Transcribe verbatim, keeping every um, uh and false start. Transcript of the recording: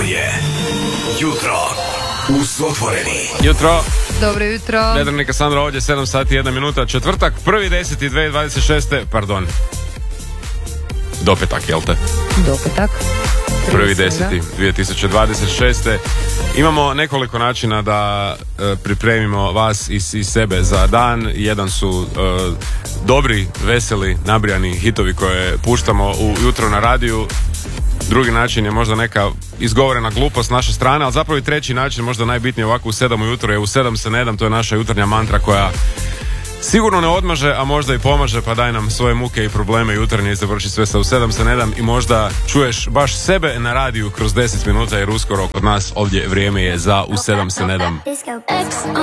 je Jutro uz Otvoreni. Jutro. Dobro jutro. Nedranika Sandra ovdje, sedam sati jedna minuta, četvrtak, prvi deseti dvije tisuće dvadeset šeste. Pardon. Dopetak, jel te? Dopetak. Prvi deseti dvije tisuće dvadeset šeste. Imamo nekoliko načina da e, pripremimo vas i, i sebe za dan. Jedan su e, dobri, veseli, nabrijani hitovi koje puštamo u jutro na radiju. Drugi način je možda neka izgovorena glupost s naše strane, ali zapravo i treći način, možda najbitnije ovako u sedam ujutro, je u sedam se ne dam, to je naša jutarnja mantra koja sigurno ne odmaže, a možda i pomaže, pa daj nam svoje muke i probleme jutarnje i završi sve sa u sedam se ne dam i možda čuješ baš sebe na radiju kroz deset minuta, jer uskoro kod nas ovdje vrijeme je za u sedam se ne dam.